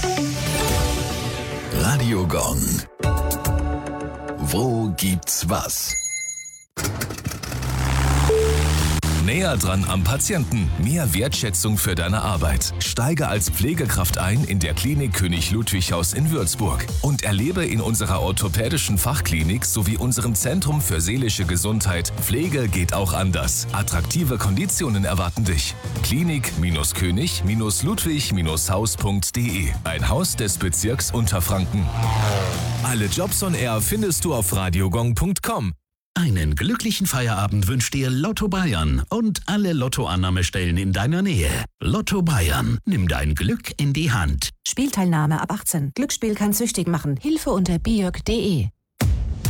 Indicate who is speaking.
Speaker 1: Radio Gong. Wo gibt's was? Näher dran am Patienten. Mehr Wertschätzung für deine Arbeit. Steige als Pflegekraft ein in der Klinik König Ludwig Haus in Würzburg und erlebe in unserer orthopädischen Fachklinik sowie unserem Zentrum für seelische Gesundheit Pflege geht auch anders. Attraktive Konditionen erwarten dich. Klinik-König-Ludwig-Haus.de. Ein Haus des Bezirks Unterfranken. Alle Jobs on Air findest du auf radiogong.com.
Speaker 2: Einen glücklichen Feierabend wünscht dir Lotto Bayern und alle Lottoannahmestellen in deiner Nähe. Lotto Bayern, nimm dein Glück in die Hand.
Speaker 3: Spielteilnahme ab 18. Glücksspiel kann süchtig machen. Hilfe unter biog.de.